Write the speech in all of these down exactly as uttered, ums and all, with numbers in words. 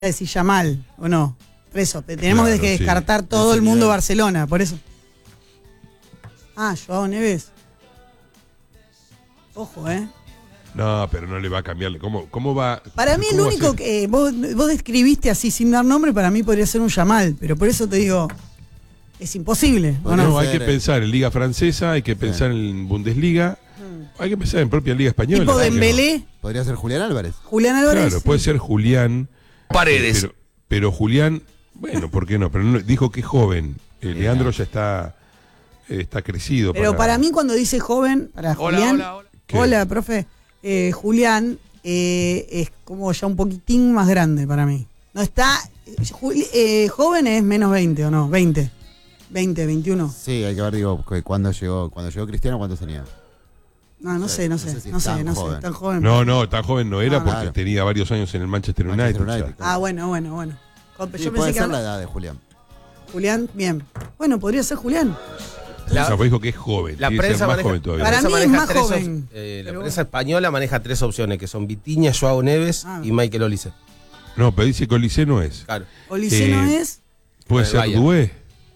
decir Yamal, ¿o no? Por eso, tenemos Claro, que sí. descartar todo el mundo Barcelona, por eso. Ah, Joao Neves. Ojo, ¿eh? No, pero no le va a cambiarle. ¿Cómo, cómo va? Para mí el cómo va a único ser? que vos, vos describiste así sin dar nombre, para mí podría ser un Yamal, pero por eso te digo, es imposible, ¿o No, no? hay que pensar en Liga Francesa, hay que pensar en Bundesliga, hay que pensar en propia Liga Española. Tipo ¿por qué no? Dembélé, Podría ser Julián Álvarez. Julián Álvarez. Claro, puede ser Julián. Paredes. Pero, pero Julián, bueno, ¿por qué no? Pero no- dijo que es joven. Eh, Leandro ya está, eh, está crecido. Pero para mí cuando dice joven, para Hola, Julián, hola, hola. ¿Qué? hola, profe, eh, Julián eh, es como ya un poquitín más grande para mí. No está, eh, Juli- eh, joven es menos veinte, ¿o no? veinte, veinte, veintiuno. Sí, hay que ver, digo, que cuando llegó, cuando llegó Cristiano, ¿cuántos tenía? No, no sé, no No sé, sé si no es sé, tan no sé, joven. tan joven. No, no, tan joven no era No, porque claro. tenía varios años en el Manchester United. Manchester ya. United. Ah, bueno, bueno, bueno. Yo Sí, pensé puede que ser habla- la edad de Julián. Julián, bien. Bueno, podría ser Julián. La- O sea, pues dijo que es joven. La tiene que ser prensa más maneja, joven todavía. Para la mí prensa es maneja más tres joven. op- eh, la Pero prensa española maneja tres opciones, que son Vitinha, Joao Neves Ah. y Michael Olise. No, pero dice que Olise no es. Claro. Olise no Eh, es. Puede Del ser Bayern. Doué.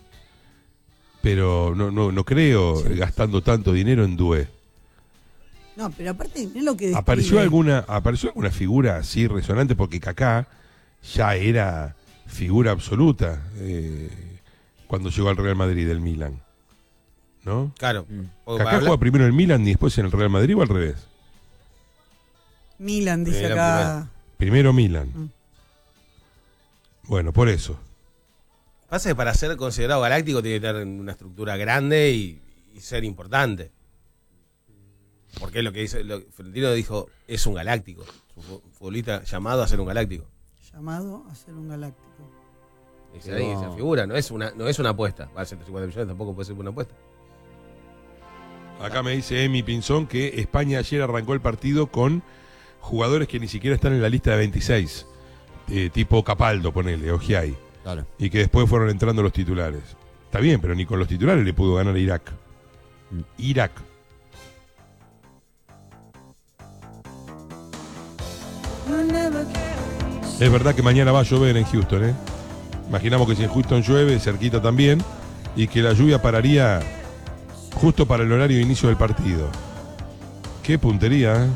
Pero no, no, no creo gastando tanto dinero en Doué. No, pero aparte, es lo que describe. ¿Apareció alguna, apareció alguna figura así resonante? Porque Kaká ya era figura absoluta eh, cuando llegó al Real Madrid del Milan. ¿No? Claro. Porque ¿Kaká para hablar- juega primero en el Milan y después en el Real Madrid o al revés? Milan, dice Milan acá. Primero Milan. Mm. Bueno, por eso. Pasa que para ser considerado galáctico tiene que tener una estructura grande y, y ser importante. Porque es lo que dice, lo, Florentino dijo, es un galáctico. Es un fu- futbolista llamado a ser un galáctico. Llamado a ser un galáctico. Dice ahí, No. esa figura, no es una, no es una apuesta. Va a ser ciento cincuenta millones, tampoco puede ser una apuesta. Acá me dice Emi Pinzón que España ayer arrancó el partido con jugadores que ni siquiera están en la lista de veintiséis. Eh, tipo Capaldo, ponele, Ojiay. Claro. Y que después fueron entrando los titulares. Está bien, pero ni con los titulares le pudo ganar a Irak. Mm. Irak. Es verdad que mañana va a llover en Houston, ¿eh? Imaginamos que si en Houston llueve, cerquita también, y que la lluvia pararía justo para el horario de inicio del partido. Qué puntería, ¿eh?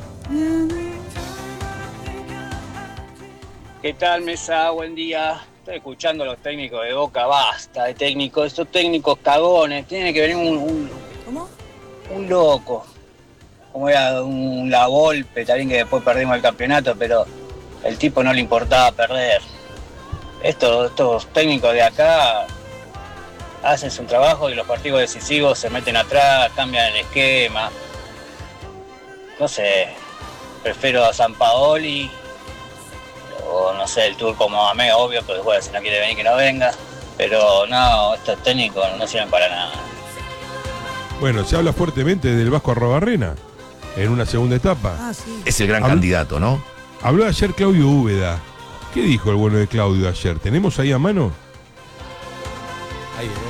¿Qué tal, Mesa? Buen día. Estoy escuchando a los técnicos de Boca. Basta de técnicos, estos técnicos cagones. Tiene que venir un, un, ¿Cómo? un loco. Como era un La Volpe, también que después perdimos el campeonato, pero el tipo no le importaba perder. Estos, estos técnicos de acá hacen su trabajo y los partidos decisivos se meten atrás, cambian el esquema. No sé, prefiero a Sampaoli. O no sé, el turco Mohamed, obvio, pero bueno, si no quiere venir que no venga. Pero no, estos técnicos no sirven para nada. Bueno, se habla fuertemente del Vasco Arrobarrena en una segunda etapa. Ah, sí. Es el gran Habl- candidato, ¿no? Habló ayer Claudio Úbeda. ¿Qué dijo el bueno de Claudio ayer? ¿Tenemos ahí a mano? Ahí, ¿eh?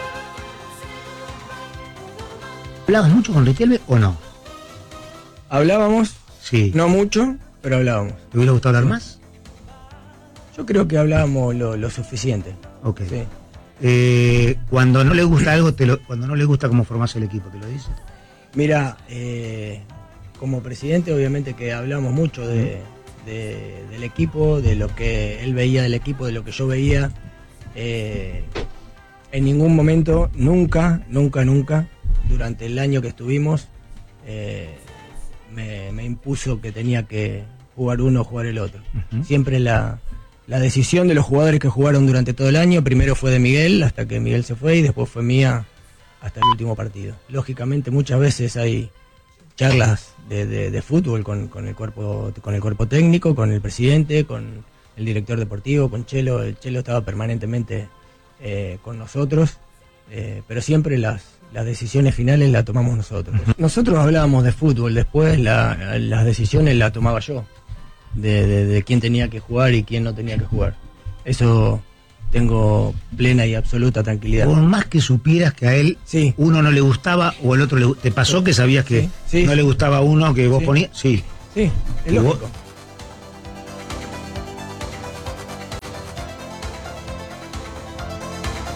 ¿Hablabas mucho con Riquelme o no? Hablábamos, Sí. no mucho, pero hablábamos. ¿Te hubiera gustado hablar más? Yo creo que hablábamos lo, lo suficiente. Ok. Sí. Eh, cuando no le gusta algo, te lo, cuando no le gusta cómo formás el equipo, ¿te lo dice? Mira, eh, como presidente obviamente que hablamos mucho de, de- del equipo, de lo que él veía del equipo, de lo que yo veía. Eh, en ningún momento, nunca, nunca, nunca, durante el año que estuvimos, eh, me, me impuso que tenía que jugar uno o jugar el otro. Ujú. Siempre la, la decisión de los jugadores que jugaron durante todo el año, primero fue de Miguel, hasta que Miguel se fue, y después fue mía hasta el último partido. Lógicamente muchas veces hay charlas de, de- de fútbol con, con el cuerpo, con el cuerpo técnico, con el presidente, con el director deportivo, con Chelo. El Chelo estaba permanentemente eh, con nosotros, eh, pero siempre las, las decisiones finales las tomamos nosotros. Nosotros hablábamos de fútbol, después la- las decisiones las tomaba yo, de, de- de quién tenía que jugar y quién no tenía que jugar. Eso tengo plena y absoluta tranquilidad. Por más que supieras que a él Sí, uno no le gustaba o el otro le, ¿te pasó que sabías que Sí, sí. no le gustaba a uno que vos Sí. ponías? Sí. sí, es Y vos- lógico.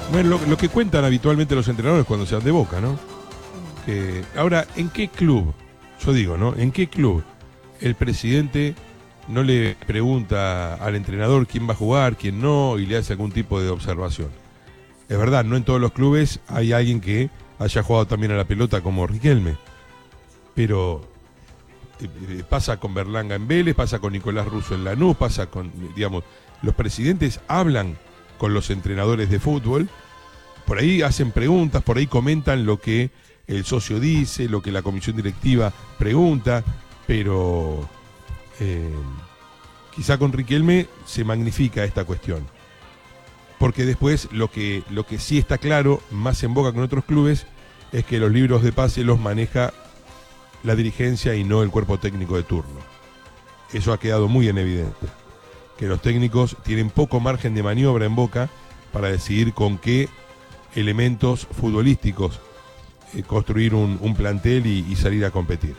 Bueno, lo, lo que cuentan habitualmente los entrenadores cuando se van de Boca, ¿no? Que, ahora, ¿en qué club? Yo digo, ¿no? ¿En qué club el presidente no le pregunta al entrenador quién va a jugar, quién no, y le hace algún tipo de observación? Es verdad, no en todos los clubes hay alguien que haya jugado también a la pelota como Riquelme, pero eh, pasa con Berlanga en Vélez, pasa con Nicolás Russo en Lanús, pasa con, digamos, los presidentes hablan con los entrenadores de fútbol, por ahí hacen preguntas, por ahí comentan lo que el socio dice, lo que la comisión directiva pregunta, pero eh, quizá con Riquelme se magnifica esta cuestión. Porque después lo que, lo que sí está claro, más en Boca que en otros clubes, es que los libros de pase los maneja la dirigencia y no el cuerpo técnico de turno. Eso ha quedado muy en evidencia. Que los técnicos tienen poco margen de maniobra en Boca para decidir con qué elementos futbolísticos eh, construir un, un plantel y, y salir a competir.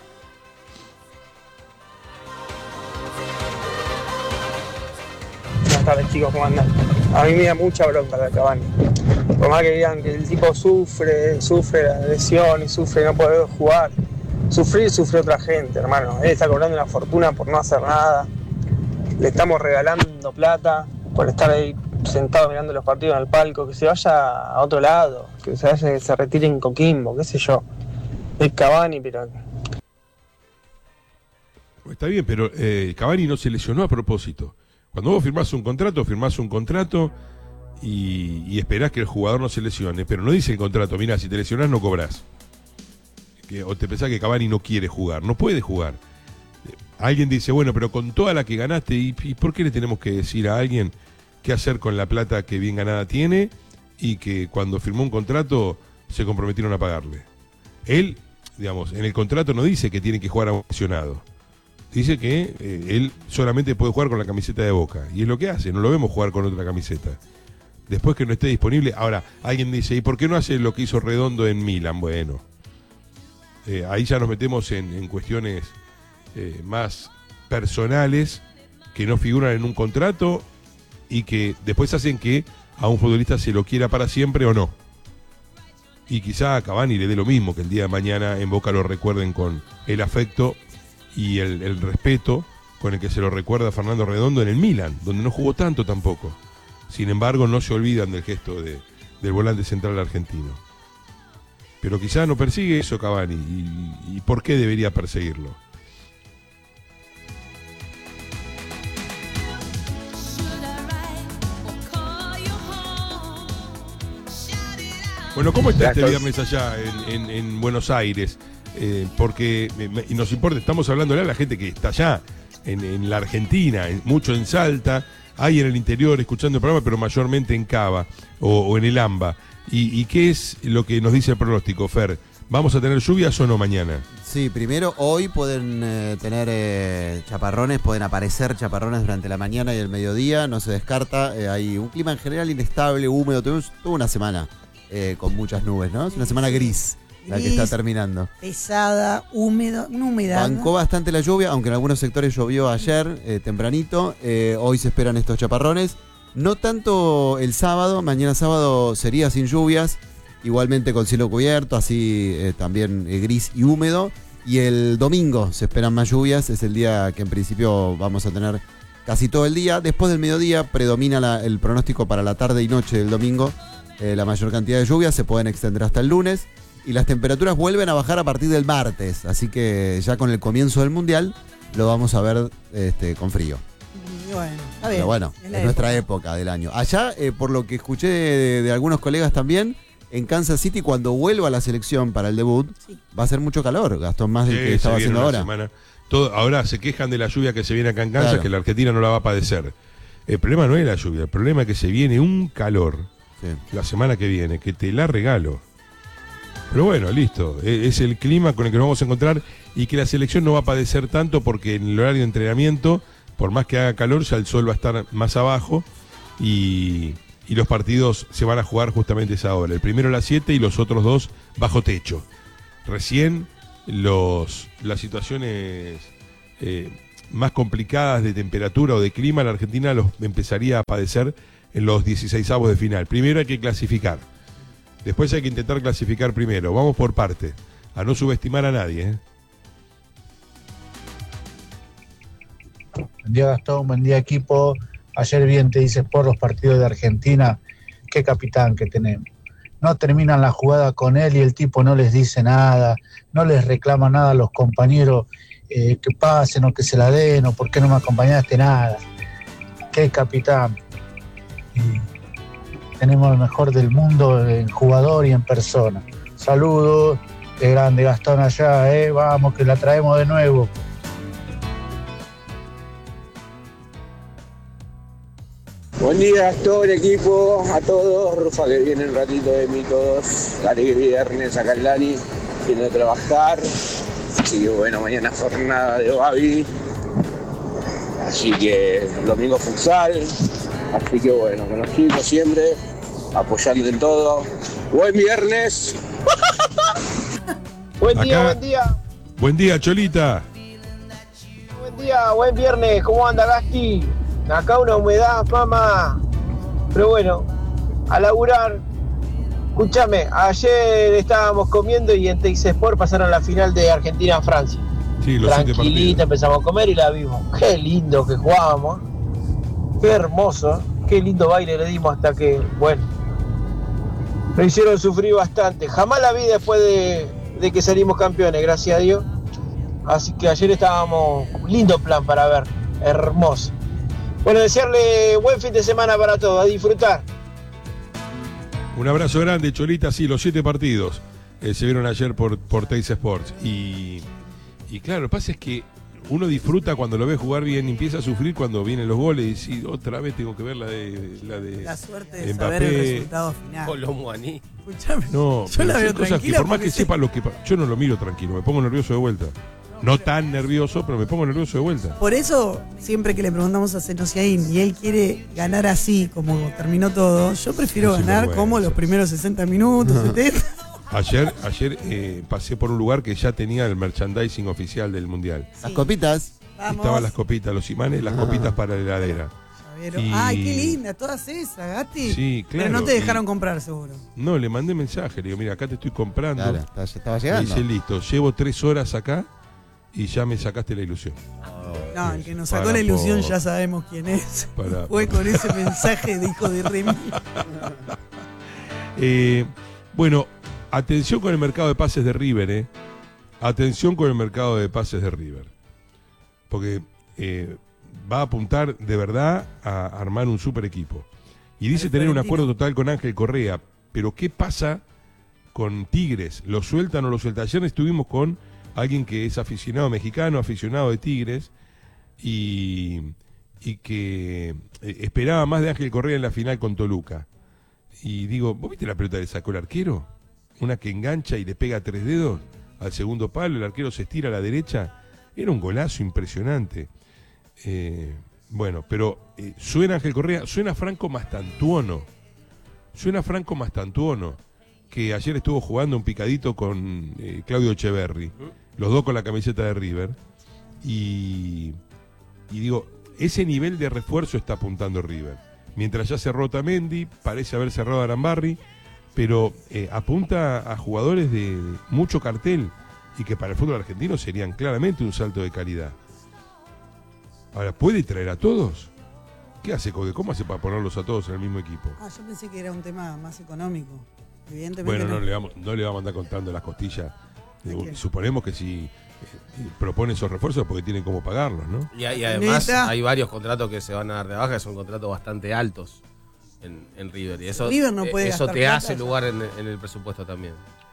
Buenas tardes, chicos, ¿cómo andan? A mí me da mucha bronca la Cavani. Por más que digan que el tipo sufre, sufre la lesión y sufre no poder jugar, sufrir sufre otra gente, hermano. Él está cobrando una fortuna por no hacer nada. Le estamos regalando plata por estar ahí sentado mirando los partidos en el palco. Que se vaya a otro lado, que se vaya, que se retire en Coquimbo, qué sé yo. Es Cavani, pero... Está bien, pero eh, Cavani no se lesionó a propósito. Cuando vos firmás un contrato, firmás un contrato y, y esperás que el jugador no se lesione, pero no dice el contrato, mira, si te lesionás no cobrás. Que, o te pensás que Cavani no quiere jugar, no puede jugar. Eh, alguien dice, bueno, pero con toda la que ganaste, ¿y, y por qué le tenemos que decir a alguien qué hacer con la plata que bien ganada tiene y que cuando firmó un contrato se comprometieron a pagarle? Él, digamos, en el contrato no dice que tiene que jugar a un lesionado. Dice que eh, él solamente puede jugar con la camiseta de Boca. Y es lo que hace, no lo vemos jugar con otra camiseta. Después que no esté disponible. Ahora, alguien dice, ¿y por qué no hace lo que hizo Redondo en Milan? Bueno, eh, ahí ya nos metemos en, en cuestiones eh, más personales que no figuran en un contrato y que después hacen que a un futbolista se lo quiera para siempre o no. Y quizá a Cavani le dé lo mismo, que el día de mañana en Boca lo recuerden con el afecto y el, el respeto con el que se lo recuerda a Fernando Redondo en el Milan, donde no jugó tanto tampoco. Sin embargo, no se olvidan del gesto de, del volante central argentino. Pero quizá no persigue eso Cavani. ¿Y, y por qué debería perseguirlo? Bueno, ¿cómo está este viernes allá en, en, en Buenos Aires? Eh, porque me, y nos importa, estamos hablándole a la gente que está allá en, en la Argentina, en, mucho en Salta, hay en el interior escuchando el programa, pero mayormente en Cava o, o en el AMBA. ¿Y, ¿Y qué es lo que nos dice el pronóstico, Fer? ¿Vamos a tener lluvias o no mañana? Sí, primero hoy pueden eh, tener eh, chaparrones, pueden aparecer chaparrones durante la mañana y el mediodía, no se descarta. Eh, hay un clima en general inestable, húmedo, tuvimos toda una semana eh, con muchas nubes, ¿no? Es una semana gris. La que está terminando. Pesada, húmedo, una humedad. Bancó bastante la lluvia, aunque en algunos sectores llovió ayer, eh, tempranito. Eh, hoy se esperan estos chaparrones. No tanto el sábado, mañana sábado sería sin lluvias, igualmente con cielo cubierto, así eh, también eh, gris y húmedo. Y el domingo se esperan más lluvias, es el día que en principio vamos a tener casi todo el día. Después del mediodía predomina la, el pronóstico para la tarde y noche del domingo. Eh, la mayor cantidad de lluvias se pueden extender hasta el lunes. Y las temperaturas vuelven a bajar a partir del martes, así que ya con el comienzo del Mundial lo vamos a ver este, con frío. Bueno, está bien. Pero bueno, es, es nuestra época del año. Allá, eh, por lo que escuché de, de algunos colegas también, en Kansas City, cuando vuelva a la selección para el debut, sí, va a ser mucho calor, Gastón, más del sí, que estaba haciendo ahora. Semana. Todo, ahora se quejan de la lluvia que se viene acá en Kansas, claro, que la Argentina no la va a padecer. El problema no es la lluvia, el problema es que se viene un calor sí, la semana que viene, que te la regalo. Pero bueno, listo, es el clima con el que nos vamos a encontrar y que la selección no va a padecer tanto porque en el horario de entrenamiento, por más que haga calor, ya el sol va a estar más abajo y, y los partidos se van a jugar justamente a esa hora. El primero a las siete y los otros dos bajo techo. Recién los, las situaciones eh, más complicadas de temperatura o de clima, la Argentina los empezaría a padecer en los dieciseisavos de final. Primero hay que clasificar. Después hay que intentar clasificar primero. Vamos por parte. A no subestimar a nadie, ¿eh? Buen día, Gastón, buen día, equipo. Ayer bien te dices por los partidos de Argentina, qué capitán que tenemos. No terminan la jugada con él y el tipo no les dice nada, no les reclama nada a los compañeros eh, que pasen o que se la den o por qué no me acompañaste, nada. Qué capitán. Y tenemos el mejor del mundo en jugador y en persona. Saludos, qué grande Gastón allá, eh. Vamos que la traemos de nuevo. Buen día, Gastón, equipo, a todos. Rufa que viene un ratito de mí todos. Dale que viernes acá en Lani, viene a trabajar. Así que bueno, mañana jornada de Babi. Así que el domingo futsal. Así que bueno, con los chicos siempre, apoyando en todo. Buen viernes. Buen día, Acá. buen día. Buen día, Cholita. Buen día, buen viernes. ¿Cómo anda, Gasti? Acá una humedad, mamá. Pero bueno, a laburar. Escúchame, ayer estábamos comiendo y en Teis Sport pasaron la final de Argentina-Francia. Sí, los siete Tranquilita, partidos. empezamos a comer y la vimos. Qué lindo que jugábamos. Qué hermoso. Qué lindo baile le dimos hasta que, bueno, lo hicieron sufrir bastante. Jamás la vi después de, de que salimos campeones, gracias a Dios. Así que ayer estábamos, lindo plan para ver, hermoso. Bueno, desearle buen fin de semana para todos, a disfrutar. Un abrazo grande, Cholita. Sí, los siete partidos eh, se vieron ayer por, por Teis Sports. Y, y claro, lo que pasa es que uno disfruta cuando lo ve jugar bien, empieza a sufrir cuando vienen los goles y dice, otra vez tengo que ver la de la de La suerte de Mbappé. saber el resultado final. Colomuaní. Escuchame, No, yo pero la son veo cosas que tranquila por más porque que sepa lo que pa- yo no lo miro tranquilo, me pongo nervioso de vuelta. No tan nervioso, pero me pongo nervioso de vuelta. Por eso, siempre que le preguntamos a Senosiaín y él quiere ganar así, como terminó todo, yo prefiero Es ganar sinvergüenza. como los primeros sesenta minutos, setenta. Ayer, ayer eh, pasé por un lugar que ya tenía el merchandising oficial del Mundial. Las copitas. Vamos. Estaban las copitas, los imanes, las Ah. copitas para la heladera. Llavero. Y- Ay, qué linda, todas esas, Gati. Sí, claro. Pero no te y- dejaron comprar, seguro. No, le mandé mensaje, le digo, mira, acá te estoy comprando. Claro, está- ya estaba Me llegando. dice, listo, llevo tres horas acá y ya me sacaste la ilusión. No, el que nos sacó Para la ilusión por- ya sabemos quién es. Para- Fue con ese mensaje de hijo de Remy. Eh, bueno, atención con el mercado de pases de River, ¿eh? Atención con el mercado de pases de River. Porque eh, va a apuntar de verdad a armar un super equipo. Y dice Al tener un Florentino. acuerdo total con Ángel Correa. Pero ¿qué pasa con Tigres? ¿Lo suelta o no lo suelta? Ayer estuvimos con alguien que es aficionado mexicano, aficionado de Tigres, y, y que eh, esperaba más de Ángel Correa en la final con Toluca. Y digo, ¿vos viste la pelota que le sacó el arquero? Una que engancha y le pega tres dedos al segundo palo, el arquero se estira a la derecha. Era un golazo impresionante. Eh, bueno, pero eh, suena Ángel Correa, suena Franco Mastantuono. Suena Franco Mastantuono, que ayer estuvo jugando un picadito con eh, Claudio Echeverri, los dos con la camiseta de River. Y, y digo, ese nivel de refuerzo está apuntando River. Mientras ya cerró Otamendi, parece haber cerrado a Arambarri, pero eh, apunta a jugadores de mucho cartel y que para el fútbol argentino serían claramente un salto de calidad. Ahora, ¿puede traer a todos? ¿Qué hace Coque? ¿Cómo hace para ponerlos a todos en el mismo equipo? Ah, yo pensé que era un tema más económico. Evidentemente Bueno, no no. le vamos, no le vamos a andar contando las costillas. ¿De Eh, qué? Suponemos que si eh, propone esos refuerzos porque tienen cómo pagarlos, ¿no? Y, y además Neta. hay varios contratos que se van a dar de baja, que son contratos bastante altos en, en River. Y eso, River no puede eh, eso gastar te plata hace ya. lugar en, en el presupuesto también.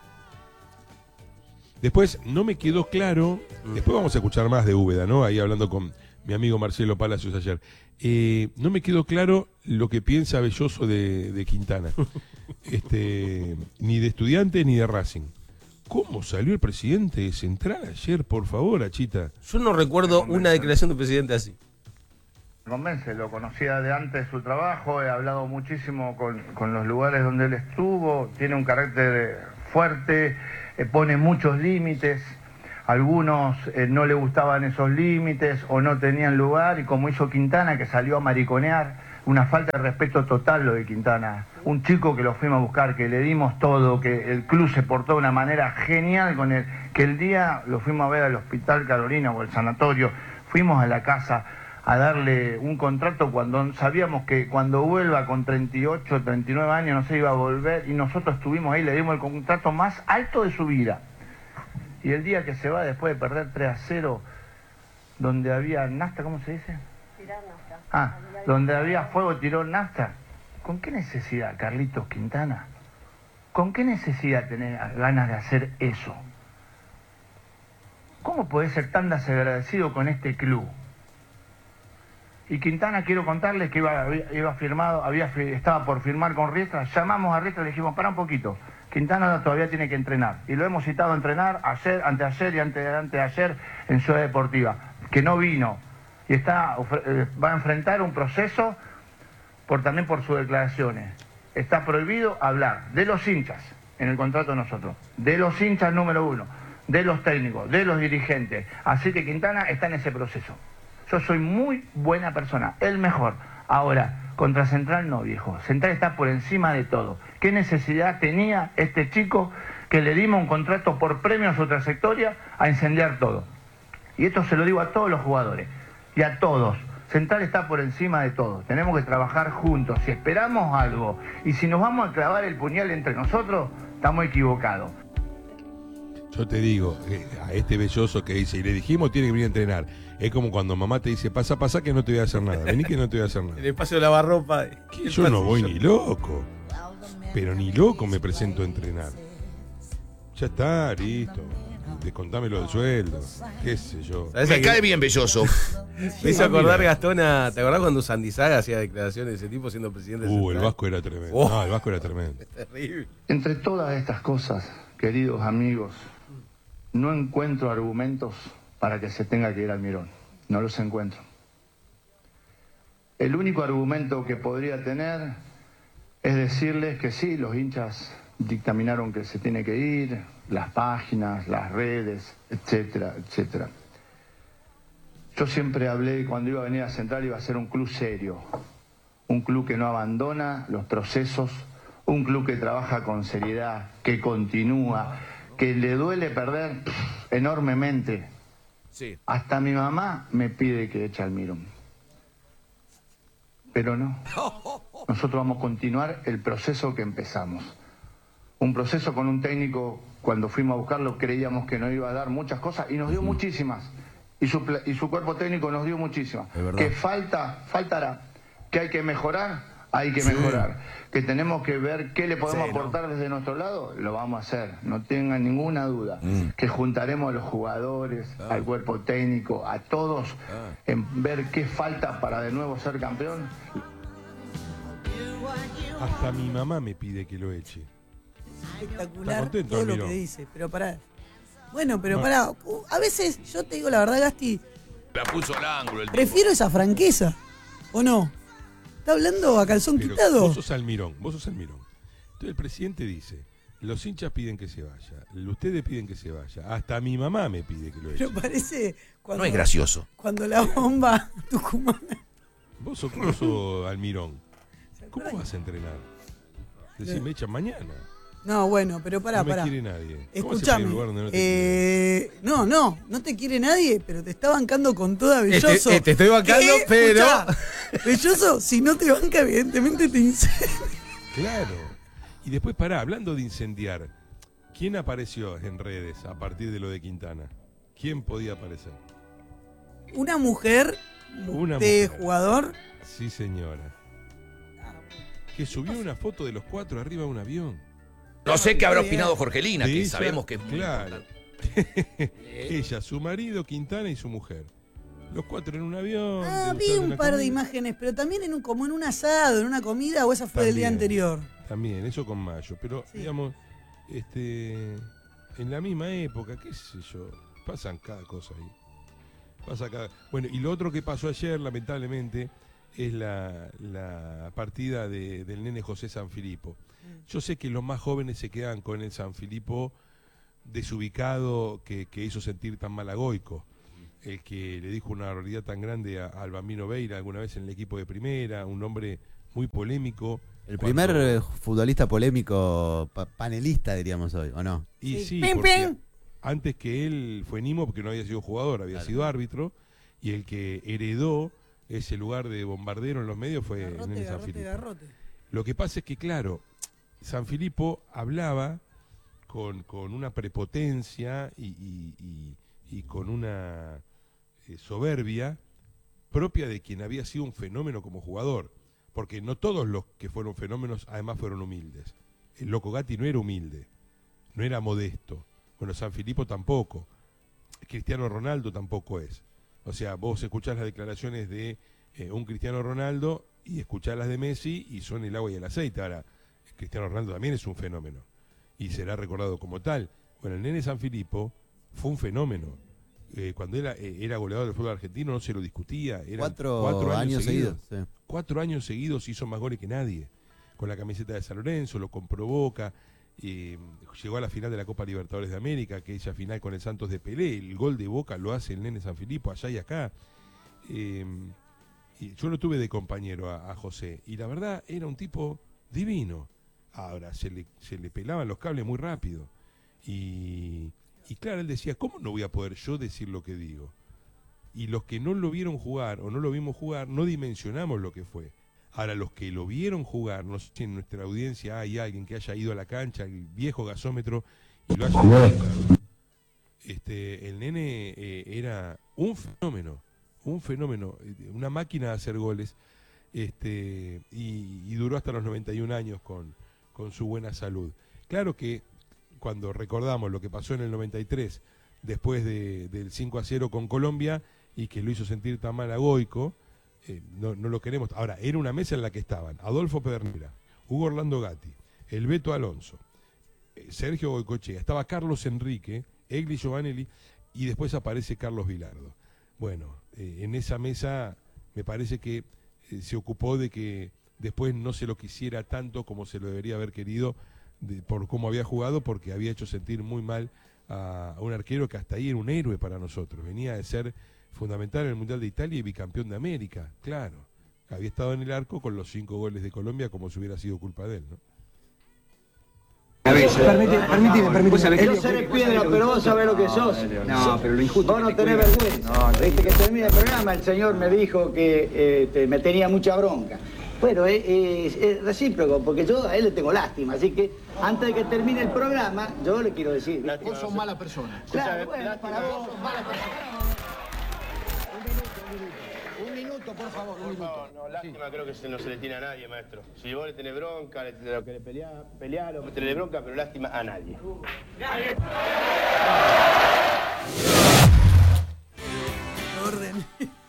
Después, no me quedó claro, después vamos a escuchar más de Úbeda, ¿no? Ahí hablando con mi amigo Marcelo Palacios ayer. Eh, no me quedó claro lo que piensa Belloso de, de Quintana. este, ni de Estudiantes ni de Racing. ¿Cómo salió el presidente de Central ayer, por favor, Achita? Yo no recuerdo una declaración del presidente así. Me convence, lo conocía de antes su trabajo, he hablado muchísimo con, con los lugares donde él estuvo, tiene un carácter fuerte, eh, pone muchos límites, algunos eh, no le gustaban esos límites o no tenían lugar, y como hizo Quintana, que salió a mariconear una falta de respeto total lo de Quintana. Un chico que lo fuimos a buscar, que le dimos todo, que el club se portó de una manera genial con él, que el día lo fuimos a ver al Hospital Carolina o al sanatorio, fuimos a la casa a darle un contrato cuando sabíamos que cuando vuelva con treinta y ocho, treinta y nueve años no se iba a volver, y nosotros estuvimos ahí, le dimos el contrato más alto de su vida. Y el día que se va después de perder tres a cero, donde había nafta, ¿cómo se dice? Tirar nafta. Ah, donde había fuego tiró nafta. ¿Con qué necesidad, Carlitos Quintana? ¿Con qué necesidad tenés ganas de hacer eso? ¿Cómo podés ser tan desagradecido con este club? Y Quintana, quiero contarles que iba, iba firmado, había, estaba por firmar con Riestra. Llamamos a Riestra y le dijimos, para un poquito, Quintana todavía tiene que entrenar. Y lo hemos citado a entrenar ayer, anteayer y ante, anteayer en Ciudad Deportiva, que no vino. Y está, va a enfrentar un proceso por, también por sus declaraciones. Está prohibido hablar de los hinchas en el contrato de nosotros, de los hinchas número uno, de los técnicos, de los dirigentes. Así que Quintana está en ese proceso. Yo soy muy buena persona, el mejor. Ahora, contra Central no, viejo. Central está por encima de todo. ¿Qué necesidad tenía este chico que le dimos un contrato por premio a su trayectoria a incendiar todo? Y esto se lo digo a todos los jugadores y a todos. Central está por encima de todo. Tenemos que trabajar juntos. Si esperamos algo y si nos vamos a clavar el puñal entre nosotros, estamos equivocados. Yo te digo, eh, a este belloso que dice, y le dijimos tiene que venir a entrenar. Es como cuando mamá te dice, pasa, pasa que no te voy a hacer nada. Vení que no te voy a hacer nada. El espacio de lavarropa. Yo no voy ni loco. Pero ni loco me presento a entrenar. Ya está, listo. Descontámelo del sueldo. Qué sé yo. Me cae bien belloso. Me hizo acordar, Gastón, a, ¿te acordás cuando Sandizaga hacía declaraciones de ese tipo siendo presidente de Uh, Central? el Vasco era tremendo. Oh. No, el Vasco era tremendo. Terrible. Entre todas estas cosas, queridos amigos, no encuentro argumentos para que se tenga que ir al Mirón. No los encuentro. El único argumento que podría tener es decirles que sí, los hinchas dictaminaron que se tiene que ir, las páginas, las redes, etcétera, etcétera. Yo siempre hablé, cuando iba a venir a Central, iba a ser un club serio, un club que no abandona los procesos, un club que trabaja con seriedad, que continúa, que le duele perder pff, enormemente. Sí. Hasta mi mamá me pide que eche al Mirón. Pero no. Nosotros vamos a continuar el proceso que empezamos. Un proceso con un técnico, cuando fuimos a buscarlo, creíamos que nos iba a dar muchas cosas y nos dio muchísimas. Y su, y su cuerpo técnico nos dio muchísimas. Que falta, faltará. Que hay que mejorar, hay que Sí. mejorar. Que tenemos que ver qué le podemos Sí, ¿no? aportar desde nuestro lado, lo vamos a hacer. No tengan ninguna duda. Mm. Que juntaremos a los jugadores, Ah. al cuerpo técnico, a todos, Ah. en ver qué falta para de nuevo ser campeón. Hasta mi mamá me pide que lo eche. Espectacular Está contento, todo lo Almirón. que dice, pero pará. Bueno, pero No. pará. Uh, A veces, yo te digo la verdad, Gasti, La puso al ángulo el tipo. prefiero esa franqueza. ¿O no? ¿Está hablando a calzón Pero quitado? vos sos Almirón, vos sos Almirón. Entonces el presidente dice, los hinchas piden que se vaya, ustedes piden que se vaya, hasta mi mamá me pide que lo eche. Pero parece cuando, No es gracioso. cuando la bomba tucumana. Vos sos, vos sos Almirón. ¿Cómo vas a entrenar? Decís, me echan mañana. No, bueno, pero pará, no me pará. quiere nadie. ¿Cómo se pide Escuchame. un lugar donde no te quiere? Eh, no, no, no te quiere nadie, pero te está bancando con toda Belloso. Este- eh, te estoy bancando, ¿Qué? pero- Escuchá, Belloso, si no te banca, evidentemente te incendia. Claro. Y después, pará, hablando de incendiar, ¿quién apareció en redes a partir de lo de Quintana? ¿Quién podía aparecer? Una mujer Una de mujer. jugador. Sí, señora. Que subió una foto de los cuatro arriba de un avión. No sé qué habrá Está bien. opinado Jorgelina, De que ella, sabemos que es muy claro. importante. Ella, su marido, Quintana y su mujer. Los cuatro en un avión. Ah, vi degustando un una par de comida. imágenes, pero también en un, como en un asado, en una comida, o esa fue del día También. anterior. También, eso con Mayo. Pero, Sí. digamos, este, en la misma época, qué sé yo, pasan cada cosa ahí. Pasa cada... Bueno, y lo otro que pasó ayer, lamentablemente, es la, la partida de- del nene José Sanfilippo. Yo sé que los más jóvenes se quedan con el Sanfilippo desubicado que, que hizo sentir tan mal a Goico. el que le dijo una barbaridad tan grande a, al Bambino Veira alguna vez en el equipo de primera, un hombre muy polémico. El Cuando- primer eh, futbolista polémico, pa- panelista diríamos hoy, ¿o no? Y Sí. sí, Pim, porque pim. antes que él fue Nimo, porque no había sido jugador, había Claro. sido árbitro, y el que heredó ese lugar de bombardero en los medios fue Garrote, Nene garrote, Sanfilippo. garrote. Lo que pasa es que, claro, Sanfilippo hablaba con, con una prepotencia y, y- y- y con una eh, soberbia propia de quien había sido un fenómeno como jugador, porque no todos los que fueron fenómenos además fueron humildes. El Loco Gatti no era humilde, no era modesto. Bueno, Sanfilippo tampoco. Cristiano Ronaldo tampoco es. O sea, vos escuchás las declaraciones de eh, un Cristiano Ronaldo y escuchás las de Messi y son el agua y el aceite. Ahora, Cristiano Ronaldo también es un fenómeno y será recordado como tal. Bueno, el Nene Sanfilippo fue un fenómeno. Eh, cuando era, eh, era goleador del fútbol argentino no se lo discutía. Eran Cuatro, años seguidos. sí. Cuatro años seguidos hizo más goles que nadie. Con la camiseta de San Lorenzo, lo compró Boca, eh, llegó a la final de la Copa Libertadores de América, aquella final con el Santos de Pelé. El gol de Boca lo hace el Nene Sanfilippo allá y acá. Eh, y yo lo tuve de compañero a, a José, y la verdad era un tipo divino. Ahora, se le, se le pelaban los cables muy rápido. Y, y claro, él decía, ¿cómo no voy a poder yo decir lo que digo? Y los que no lo vieron jugar o no lo vimos jugar, no dimensionamos lo que fue. Ahora, los que lo vieron jugar, no sé si en nuestra audiencia hay alguien que haya ido a la cancha, el viejo gasómetro, y lo haya visto. Este, el Nene eh, era un fenómeno, un fenómeno, eh, una máquina de hacer goles, este, y, y duró hasta los noventa y un años con, con su buena salud. Claro que cuando recordamos lo que pasó en el noventa y tres, después de, del cinco a cero con Colombia, y que lo hizo sentir tan mal a Goico, eh, no, no lo queremos. Ahora, era una mesa en la que estaban Adolfo Pedernera, Hugo Orlando Gatti, el Beto Alonso, eh, Sergio Goicoechea, estaba Carlos Enrique, Egli Giovanelli, y después aparece Carlos Vilardo. Bueno, eh, en esa mesa me parece que eh, se ocupó de que después no se lo quisiera tanto como se lo debería haber querido de, por cómo había jugado, porque había hecho sentir muy mal a, a un arquero que hasta ahí era un héroe para nosotros. Venía de ser fundamental en el Mundial de Italia y bicampeón de América, claro. Había estado en el arco con los cinco goles de Colombia como si hubiera sido culpa de él, ¿no? Permitime, permitime, permitime. Yo seré piedra, pero vos sabés lo que sos. No, pero lo injusto. Vos no tenés vergüenza. No, viste que termina el programa, el señor me dijo que eh, te- me tenía mucha bronca. Bueno, es, es- es recíproco, porque yo a él le tengo lástima, así que antes de que termine el programa, yo le quiero decir. ¿viste? Vos sos mala persona. Claro, bueno, para vos sos mala persona. Un minuto, por favor, un minuto. No, lástima creo que se- no se le tiene a nadie, maestro. Si vos le tenés bronca, le, lo que le pelear, pelear o tenerle bronca, pero lástima a nadie. Orden.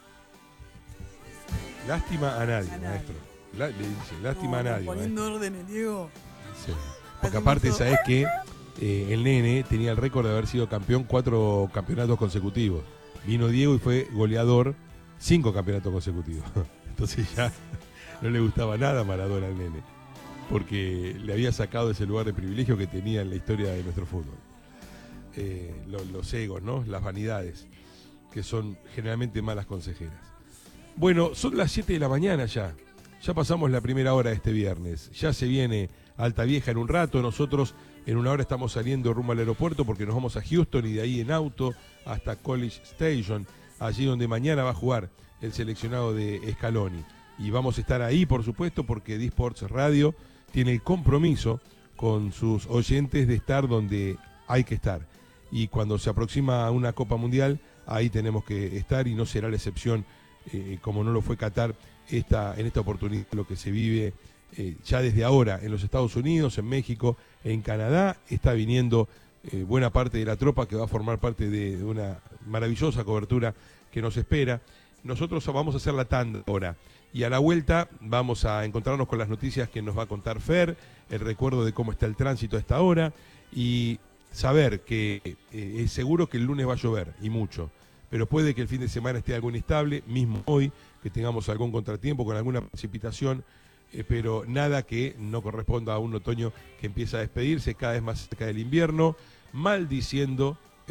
Lástima a nadie, maestro. La- le dice, lástima a No, nadie, Poniendo maestro. orden, Diego. Sí. Porque aparte, ¿sabés qué? Eh, el Nene tenía el récord de haber sido campeón cuatro campeonatos consecutivos. Vino Diego y fue goleador cinco campeonatos consecutivos. Entonces ya no le gustaba nada a Maradona al Nene, porque le había sacado ese lugar de privilegio que tenía en la historia de nuestro fútbol. Eh, lo- los egos, ¿no? Las vanidades, que son generalmente malas consejeras. Bueno, son las siete de la mañana ya. Ya pasamos la primera hora de este viernes. Ya se viene Alta Vieja en un rato. Nosotros en una hora estamos saliendo rumbo al aeropuerto porque nos vamos a Houston y de ahí en auto hasta College Station, allí donde mañana va a jugar el seleccionado de Scaloni. Y vamos a estar ahí, por supuesto, porque D-Sports Radio tiene el compromiso con sus oyentes de estar donde hay que estar. Y cuando se aproxima una Copa Mundial, ahí tenemos que estar y no será la excepción, eh, como no lo fue Qatar esta, en esta oportunidad, lo que se vive eh, ya desde ahora en los Estados Unidos, en México, en Canadá. Está viniendo eh, buena parte de la tropa que va a formar parte de, de una maravillosa cobertura que nos espera. Nosotros vamos a hacer la tanda ahora y a la vuelta vamos a encontrarnos con las noticias que nos va a contar Fer, el recuerdo de cómo está el tránsito a esta hora y saber que eh, es seguro que el lunes va a llover y mucho, pero puede que el fin de semana esté algo inestable, mismo hoy, que tengamos algún contratiempo con alguna precipitación, eh, pero nada que no corresponda a un otoño que empieza a despedirse cada vez más cerca del invierno, maldiciendo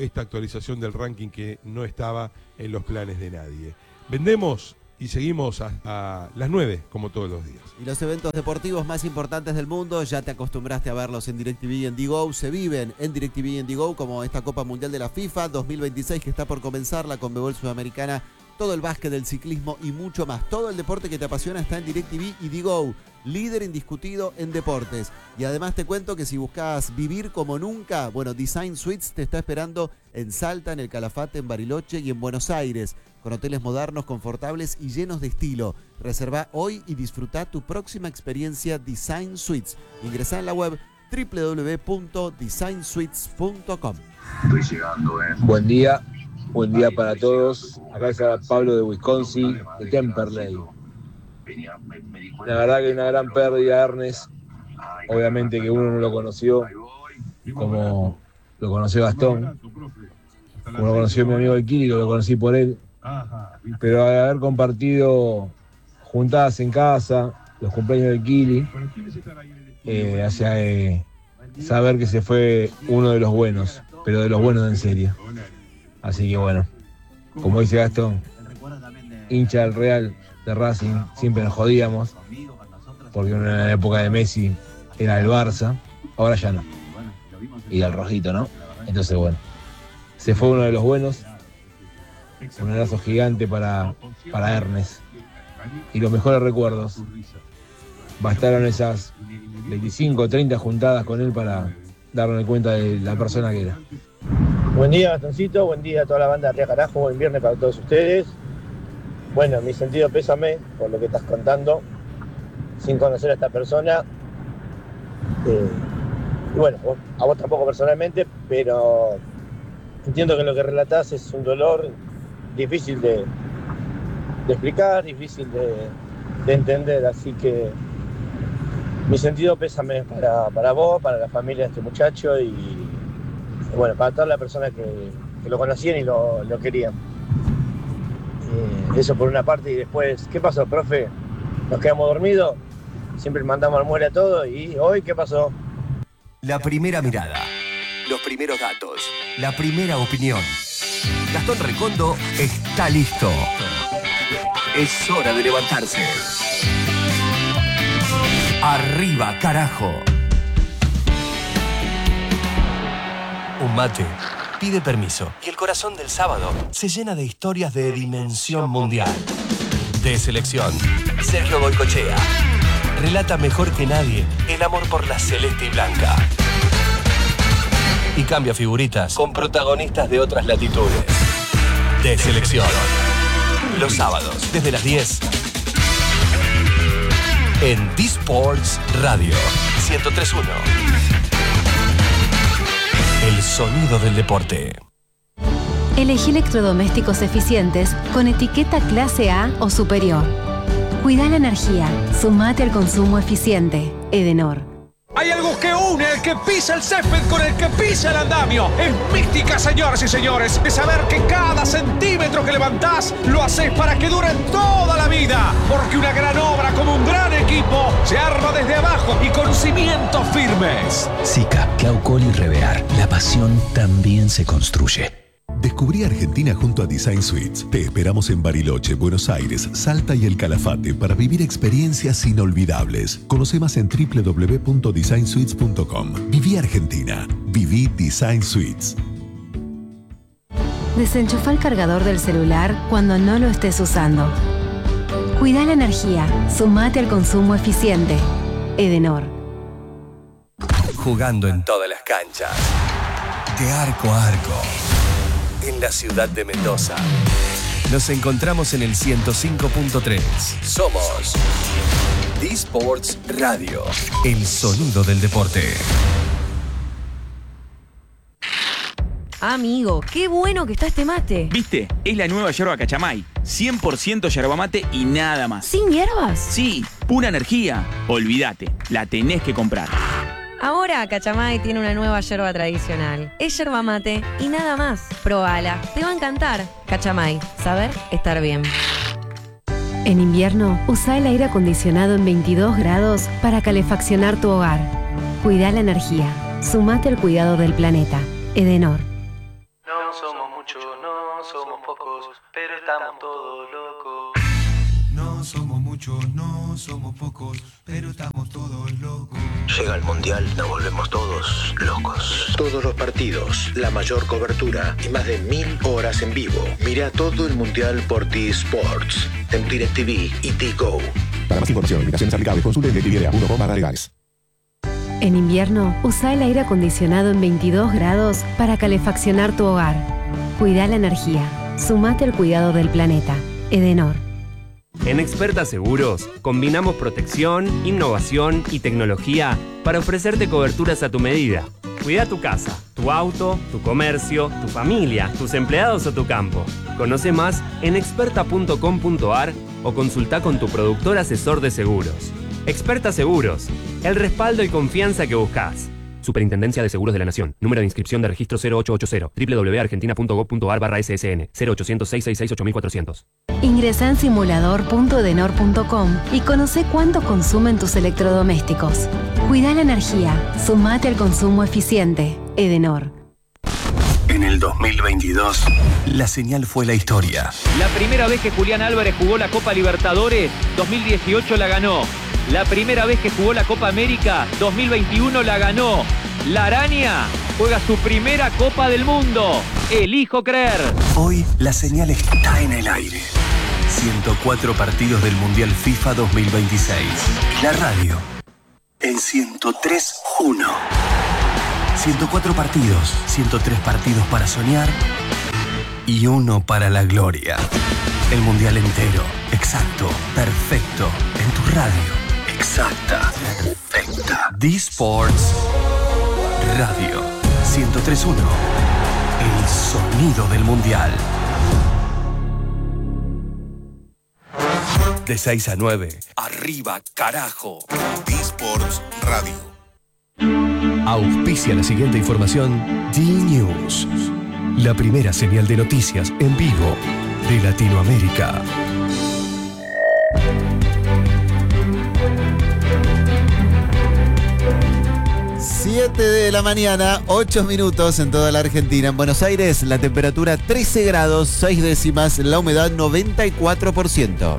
esta actualización del ranking que no estaba en los planes de nadie. Vendemos y seguimos a, a las nueve, como todos los días. Y los eventos deportivos más importantes del mundo, ya te acostumbraste a verlos en DirecTV y en Digo, se viven en DirecTV y en Digo, como esta Copa Mundial de la FIFA dos mil veintiséis que está por comenzar, la Conmebol Sudamericana, todo el básquet, el ciclismo y mucho más. Todo el deporte que te apasiona está en DirecTV y Digo, líder indiscutido en deportes. Y además te cuento que si buscas vivir como nunca, bueno, Design Suites te está esperando en Salta, en el Calafate, en Bariloche y en Buenos Aires, con hoteles modernos, confortables y llenos de estilo. Reserva hoy y disfruta tu próxima experiencia Design Suites. Ingresá en la web doble u doble u doble u punto design suites punto com. Estoy llegando, eh. Buen día, buen día para todos. Acá está Pablo de Wisconsin, de Temperley. La verdad que una gran pérdida, Ernest. Obviamente que uno no lo conoció como lo conoció Gastón, como lo conoció mi amigo el Kili, que lo conocí por él. Pero al haber compartido juntadas en casa, los cumpleaños del Kili, eh, hacia eh, saber que se fue uno de los buenos, pero de los buenos en serio. Así que bueno, como dice Gastón, hincha del Real, de Racing, siempre nos jodíamos, porque en la época de Messi era el Barça, ahora ya no. Y el rojito, ¿no? Entonces bueno, se fue uno de los buenos. Un abrazo gigante para, para Ernest. Y los mejores recuerdos. Bastaron esas veinticinco o treinta juntadas con él para darme cuenta de la persona que era. Buen día, Gastoncito. Buen día a toda la banda de Arriba Carajo. Buen viernes para todos ustedes. Bueno, mi sentido pésame por lo que estás contando, sin conocer a esta persona. Eh, y bueno, vos, a vos tampoco personalmente, pero entiendo que lo que relatás es un dolor difícil de, de explicar, difícil de, de entender, así que mi sentido pésame para, para vos, para la familia de este muchacho y, y bueno, para todas las personas que, que lo conocían y lo, lo querían. Eh, eso por una parte, y después, ¿qué pasó, profe? ¿Nos quedamos dormidos? Siempre mandamos al muere a todo, y hoy, ¿qué pasó? La primera mirada, los primeros datos, la primera opinión. Gastón Recondo está listo. Es hora de levantarse. Arriba, carajo. Un mate pide permiso y el corazón del sábado se llena de historias de dimensión mundial. De selección, Sergio Goycochea relata mejor que nadie el amor por la celeste y blanca. Y cambia figuritas con protagonistas de otras latitudes. De selección. Los sábados, desde las diez. En D-Sports Radio ciento tres punto uno. El sonido del deporte. Elegí electrodomésticos eficientes con etiqueta clase A o superior. Cuida la energía. Sumate al consumo eficiente. Edenor. Hay algo que une el que pisa el césped con el que pisa el andamio. Es mística, señoras y señores. Es saber que cada centímetro que levantás lo haces para que dure toda la vida. Porque una gran obra como un gran equipo se arma desde abajo y con cimientos firmes. Sica, Claucol y Revear. La pasión también se construye. Descubrí Argentina junto a Design Suites. Te esperamos en Bariloche, Buenos Aires, Salta y el Calafate para vivir experiencias inolvidables. Conoce más en doble u doble u doble u punto design suites punto com. Viví Argentina. Viví Design Suites. Desenchufa el cargador del celular cuando no lo estés usando. Cuida la energía. Sumate al consumo eficiente. Edenor. Jugando en todas las canchas. De arco a arco. En la ciudad de Mendoza. Nos encontramos en el ciento cinco punto tres. Somos D-Sports Radio. El sonido del deporte. Amigo, qué bueno que está este mate. ¿Viste? Es la nueva yerba Cachamay. cien por ciento yerba mate y nada más. ¿Sin hierbas? Sí, pura energía. Olvídate, la tenés que comprar. Ahora Cachamay tiene una nueva yerba tradicional. Es yerba mate y nada más. Probala, te va a encantar. Cachamay, saber estar bien. En invierno, usa el aire acondicionado en veintidós grados para calefaccionar tu hogar. Cuida la energía. Sumate al cuidado del planeta. Edenor. No somos pocos, pero estamos todos locos. No somos muchos, no somos pocos, pero estamos todos locos. Llega el Mundial, nos volvemos todos locos. Todos los partidos, la mayor cobertura y más de mil horas en vivo. Mira todo el Mundial por T-Sports, en DirecTV y T-Go. Para más información, limitaciones aplicables, consulte en directv punto com barra legales. En invierno, usa el aire acondicionado en veintidós grados para calefaccionar tu hogar. Cuida la energía. Sumate al cuidado del planeta. Edenor. En Experta Seguros, combinamos protección, innovación y tecnología para ofrecerte coberturas a tu medida. Cuida tu casa, tu auto, tu comercio, tu familia, tus empleados o tu campo. Conoce más en experta punto com punto a r o consulta con tu productor asesor de seguros. Experta Seguros, el respaldo y confianza que buscas. Superintendencia de Seguros de la Nación. Número de inscripción de registro cero ocho ocho cero. doble u doble u doble u punto argentina punto gov punto a r barra S S N. cero ochocientos, seiscientos sesenta y seis, ocho mil cuatrocientos. Ingresá en simulador punto edenor punto com y conoce cuánto consumen tus electrodomésticos. Cuida la energía. Sumate al consumo eficiente. Edenor. En el dos mil veintidós, la señal fue la historia. La primera vez que Julián Álvarez jugó la Copa Libertadores, dos mil dieciocho la ganó. La primera vez que jugó la Copa América, dos mil veintiuno la ganó. La Araña juega su primera Copa del Mundo. Elijo creer. Hoy la señal está en el aire. ciento cuatro partidos del Mundial FIFA dos mil veintiséis. Y la radio en ciento tres punto uno. ciento cuatro partidos, ciento tres partidos para soñar y uno para la gloria. El Mundial entero, exacto, perfecto, en tu radio. Exacta, perfecta. D-Sports Radio ciento tres punto uno. El sonido del Mundial. De seis a nueve. Arriba, carajo. D-Sports Radio. Auspicia la siguiente información. D-News. La primera señal de noticias en vivo de Latinoamérica. siete de la mañana, ocho minutos en toda la Argentina. En Buenos Aires, la temperatura trece grados, seis décimas, la humedad noventa y cuatro por ciento.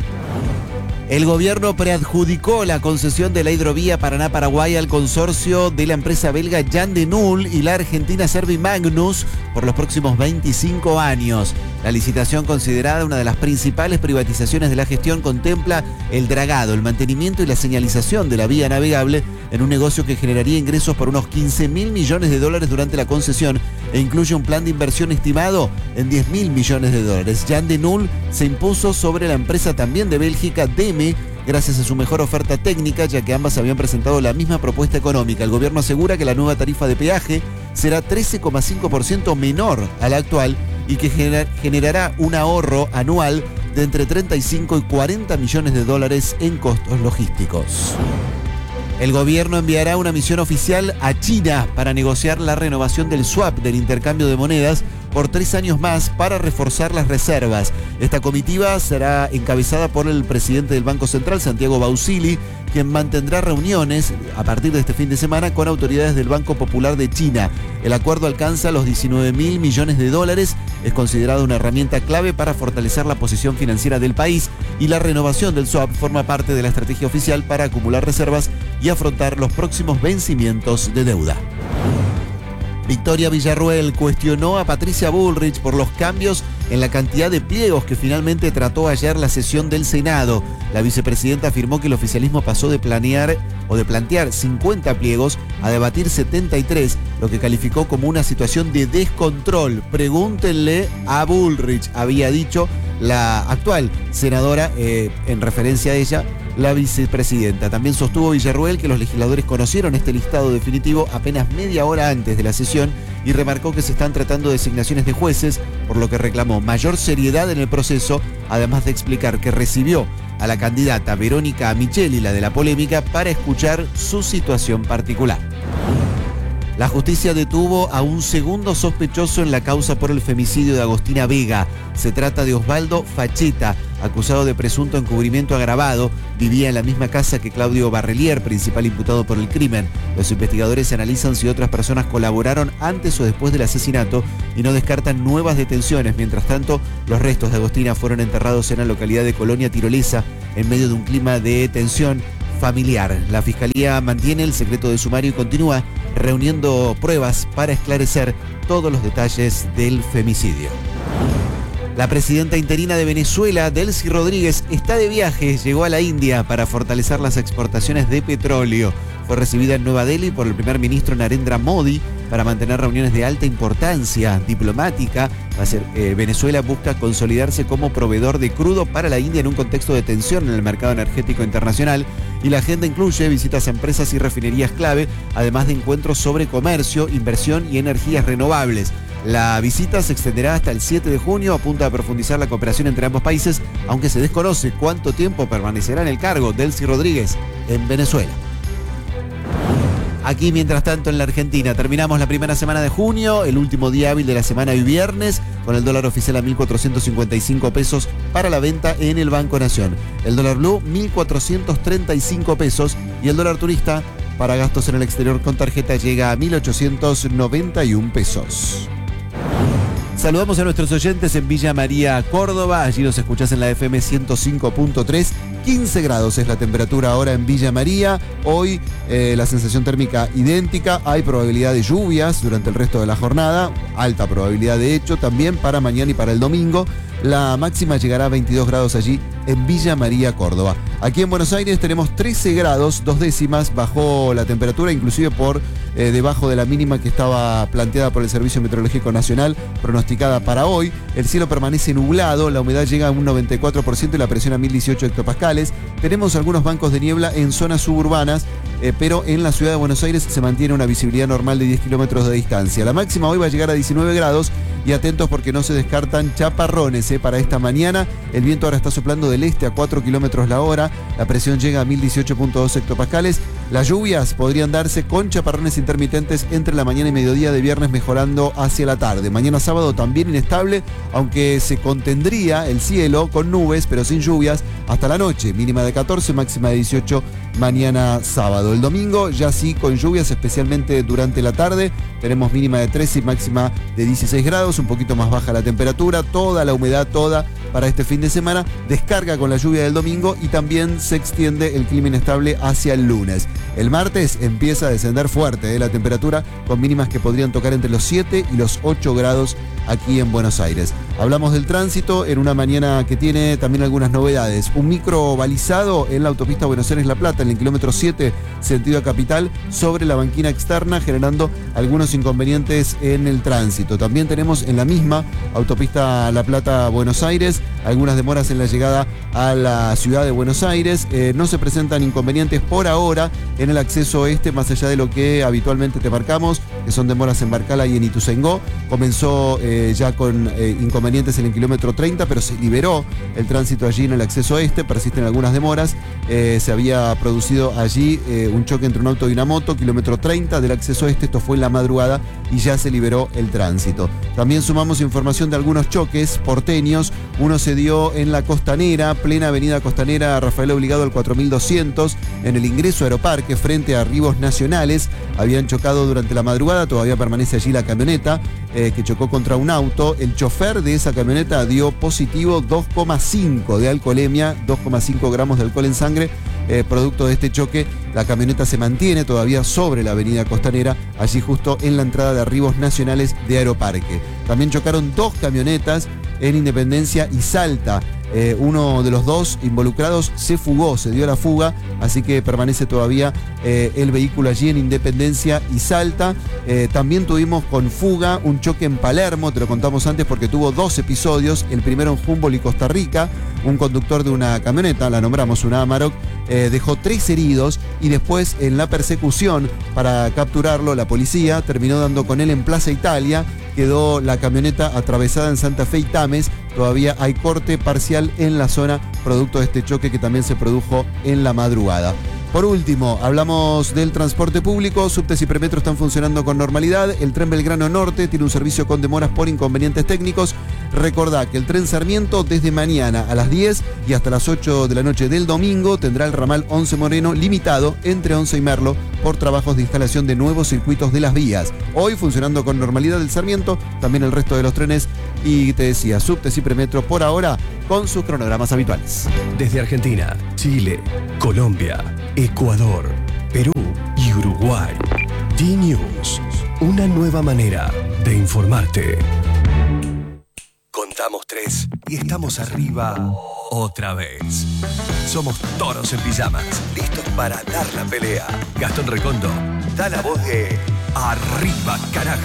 El gobierno preadjudicó la concesión de la hidrovía Paraná-Paraguay al consorcio de la empresa belga Jan de Nul y la argentina Servimagnus por los próximos veinticinco años. La licitación, considerada una de las principales privatizaciones de la gestión, contempla el dragado, el mantenimiento y la señalización de la vía navegable en un negocio que generaría ingresos por unos quince mil millones de dólares durante la concesión e incluye un plan de inversión estimado en diez mil millones de dólares. Jan de Nul se impuso sobre la empresa también de Bélgica, D E M E, gracias a su mejor oferta técnica, ya que ambas habían presentado la misma propuesta económica. El gobierno asegura que la nueva tarifa de peaje será trece coma cinco por ciento menor a la actual y que gener- generará un ahorro anual de entre treinta y cinco y cuarenta millones de dólares en costos logísticos. El gobierno enviará una misión oficial a China para negociar la renovación del swap, del intercambio de monedas, por tres años más para reforzar las reservas. Esta comitiva será encabezada por el presidente del Banco Central, Santiago Bausili, quien mantendrá reuniones a partir de este fin de semana con autoridades del Banco Popular de China. El acuerdo alcanza los diecinueve mil millones de dólares, es considerado una herramienta clave para fortalecer la posición financiera del país y la renovación del swap forma parte de la estrategia oficial para acumular reservas y afrontar los próximos vencimientos de deuda. Victoria Villarruel cuestionó a Patricia Bullrich por los cambios en la cantidad de pliegos que finalmente trató ayer la sesión del Senado. La vicepresidenta afirmó que el oficialismo pasó de planear o de plantear cincuenta pliegos a debatir setenta y tres, lo que calificó como una situación de descontrol. Pregúntenle a Bullrich, había dicho la actual senadora, eh, en referencia a ella, la vicepresidenta. También sostuvo Villarruel que los legisladores conocieron este listado definitivo apenas media hora antes de la sesión y remarcó que se están tratando designaciones de jueces, por lo que reclamó mayor seriedad en el proceso, además de explicar que recibió a la candidata Verónica Micheli, la de la polémica, para escuchar su situación particular. La justicia detuvo a un segundo sospechoso en la causa por el femicidio de Agostina Vega. Se trata de Osvaldo Facheta, acusado de presunto encubrimiento agravado. Vivía en la misma casa que Claudio Barrelier, principal imputado por el crimen. Los investigadores analizan si otras personas colaboraron antes o después del asesinato y no descartan nuevas detenciones. Mientras tanto, los restos de Agostina fueron enterrados en la localidad de Colonia Tirolesa en medio de un clima de tensión familiar. La Fiscalía mantiene el secreto de sumario y continúa reuniendo pruebas para esclarecer todos los detalles del femicidio. La presidenta interina de Venezuela, Delcy Rodríguez, está de viaje. Llegó a la India para fortalecer las exportaciones de petróleo. Fue recibida en Nueva Delhi por el primer ministro Narendra Modi para mantener reuniones de alta importancia diplomática. Va a ser, eh, Venezuela busca consolidarse como proveedor de crudo para la India en un contexto de tensión en el mercado energético internacional. Y la agenda incluye visitas a empresas y refinerías clave, además de encuentros sobre comercio, inversión y energías renovables. La visita se extenderá hasta el siete de junio, apunta a profundizar la cooperación entre ambos países, aunque se desconoce cuánto tiempo permanecerá en el cargo Delcy Rodríguez en Venezuela. Aquí, mientras tanto, en la Argentina, terminamos la primera semana de junio, el último día hábil de la semana y viernes, con el dólar oficial a mil cuatrocientos cincuenta y cinco pesos para la venta en el Banco Nación. El dólar blue, mil cuatrocientos treinta y cinco pesos, y el dólar turista para gastos en el exterior con tarjeta llega a mil ochocientos noventa y un pesos. Saludamos a nuestros oyentes en Villa María, Córdoba. Allí nos escuchás en la F M ciento cinco punto tres. quince grados es la temperatura ahora en Villa María. Hoy eh, la sensación térmica idéntica. Hay probabilidad de lluvias durante el resto de la jornada. Alta probabilidad de hecho también para mañana y para el domingo. La máxima llegará a veintidós grados allí en Villa María, Córdoba. Aquí en Buenos Aires tenemos trece grados, dos décimas, bajó la temperatura, inclusive por eh, debajo de la mínima que estaba planteada por el Servicio Meteorológico Nacional, pronosticada para hoy. El cielo permanece nublado, la humedad llega a un noventa y cuatro por ciento y la presión a mil dieciocho hectopascales. Tenemos algunos bancos de niebla en zonas suburbanas, eh, pero en la ciudad de Buenos Aires se mantiene una visibilidad normal de diez kilómetros de distancia. La máxima hoy va a llegar a diecinueve grados y atentos porque no se descartan chaparrones eh, para esta mañana. El viento ahora está soplando del este a cuatro kilómetros la hora. La presión llega a mil dieciocho punto dos hectopascales. Las lluvias podrían darse con chaparrones intermitentes entre la mañana y mediodía de viernes, mejorando hacia la tarde. Mañana sábado también inestable, aunque se contendría el cielo con nubes, pero sin lluvias, hasta la noche. Mínima de catorce, máxima de dieciocho mañana sábado. El domingo ya sí con lluvias, especialmente durante la tarde. Tenemos mínima de trece y máxima de dieciséis grados, un poquito más baja la temperatura, toda la humedad, toda para este fin de semana. Descarga con la lluvia del domingo y también se extiende el clima inestable hacia el lunes. El martes empieza a descender fuerte eh, la temperatura, con mínimas que podrían tocar entre los siete y los ocho grados aquí en Buenos Aires. Hablamos del tránsito en una mañana que tiene también algunas novedades. Un micro balizado en la autopista Buenos Aires-La Plata, en el kilómetro siete, sentido a Capital, sobre la banquina externa, generando algunos inconvenientes en el tránsito. También tenemos en la misma autopista La Plata-Buenos Aires algunas demoras en la llegada a la ciudad de Buenos Aires. Eh, no se presentan inconvenientes por ahora en el acceso este, más allá de lo que habitualmente te marcamos, que son demoras en Barcala y en Ituzaingó. Comenzó eh, ya con eh, inconvenientes en el kilómetro treinta, pero se liberó el tránsito allí en el acceso este. Persisten algunas demoras. Eh, se había producido allí eh, un choque entre un auto y una moto, kilómetro treinta del acceso este. Esto fue en la madrugada y ya se liberó el tránsito. También sumamos información de algunos choques porteños. Uno se dio en la Costanera, plena avenida Costanera, Rafael Obligado al cuatro mil doscientos, en el ingreso a Aeroparque frente a Rivos Nacionales. Habían chocado durante la madrugada, todavía permanece allí la camioneta eh, que chocó contra un auto. El chofer de esa camioneta dio positivo dos coma cinco de alcoholemia, dos coma cinco gramos de alcohol en sangre. Eh, producto de este choque, la camioneta se mantiene todavía sobre la avenida Costanera, allí justo en la entrada de Rivos Nacionales de Aeroparque. También chocaron dos camionetas en Independencia y Salta. Eh, uno de los dos involucrados se fugó, se dio la fuga, así que permanece todavía eh, el vehículo allí en Independencia y Salta. Eh, también tuvimos con fuga un choque en Palermo, te lo contamos antes porque tuvo dos episodios, el primero en Humboldt y Costa Rica. Un conductor de una camioneta, la nombramos una Amarok, eh, dejó tres heridos y después en la persecución para capturarlo, la policía terminó dando con él en Plaza Italia. Quedó la camioneta atravesada en Santa Fe y Tames. Todavía hay corte parcial en la zona producto de este choque que también se produjo en la madrugada. Por último, hablamos del transporte público. Subtes y premetro están funcionando con normalidad. El tren Belgrano Norte tiene un servicio con demoras por inconvenientes técnicos. Recordá que el tren Sarmiento desde mañana a las diez y hasta las ocho de la noche del domingo tendrá el ramal once Moreno limitado entre Once y Merlo por trabajos de instalación de nuevos circuitos de las vías. Hoy funcionando con normalidad el Sarmiento, también el resto de los trenes y te decía, subtes y premetro por ahora con sus cronogramas habituales. Desde Argentina, Chile, Colombia, Ecuador, Perú y Uruguay. D-News, una nueva manera de informarte. Contamos tres y estamos arriba otra vez. Somos toros en pijamas, listos para dar la pelea. Gastón Recondo da la voz de arriba, carajo.